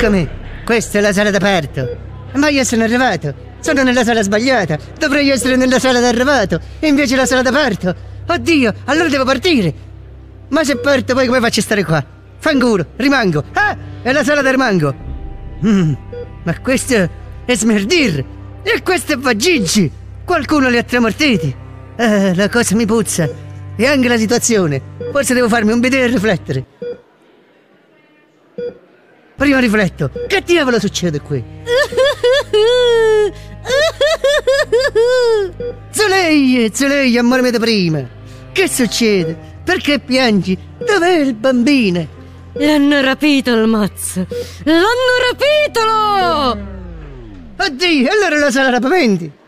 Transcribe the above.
Come? Questa è la sala d'aparto. Ma io sono arrivato. Sono nella sala sbagliata. Dovrei essere nella sala d'arrivato. E invece la sala d'aparto. Oddio, allora devo partire. Ma se parto poi come faccio a stare qua? Fanculo, rimango. Ah, è la sala del rimango. Ma questo è smerdir. E questo è vagiggi. Qualcuno li ha tramortiti. La cosa mi puzza. E anche la situazione. Forse devo farmi un bidet e riflettere. Prima rifletto. Che diavolo succede qui? Zuleia, amore mio da prima. Che succede? Perché piangi? Dov'è il bambino? L'hanno rapito il mazzo. L'hanno rapito! Oddio, allora la sala rapimenti.